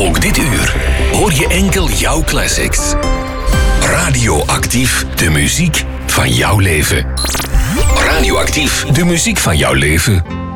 Ook dit uur hoor je enkel jouw classics. Radioactief, de muziek van jouw leven. Radioactief, de muziek van jouw leven.